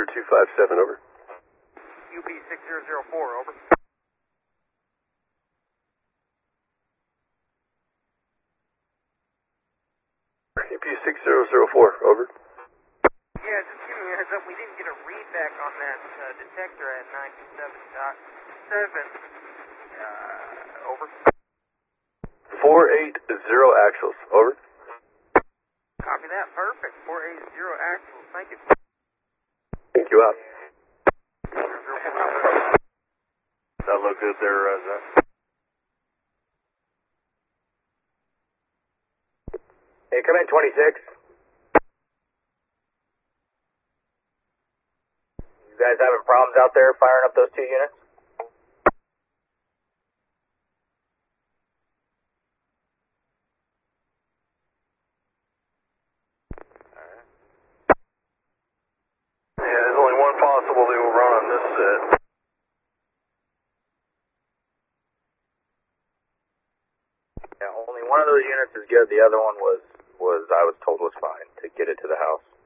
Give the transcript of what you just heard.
257, over. UP 6004, over. UP 6004, over. Yeah, just giving you a heads up, we didn't get a readback on that detector at 927.7. Over. 480 actuals, over. Copy that, perfect. 480 actuals, thank you. Thank you, out. That look good there, Zach? Hey, come in 26. You guys having problems out there firing up those 2 units? Yeah, there's only one possible they will run on this set. Yeah, only one of those units is good. The other one was I was told was fine to get it to the house.